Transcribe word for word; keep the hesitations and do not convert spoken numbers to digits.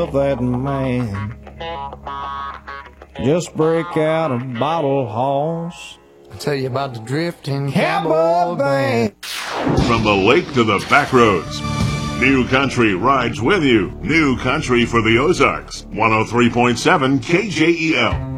that man. Just break out a bottle horse. I'll tell you about the drifting cowboy band. From the lake to the back roads, New Country rides with you. New Country for the Ozarks. one oh three point seven K J E L.